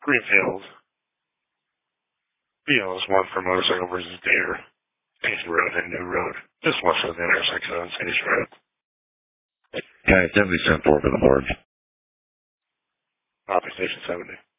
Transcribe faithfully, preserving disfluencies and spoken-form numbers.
Greenfield. B L is one for motorcycle versus deer. Page Road and New Road. Just west of the intersection on Sage Road. Okay, seventy-seven four for the board. Office Station seventy.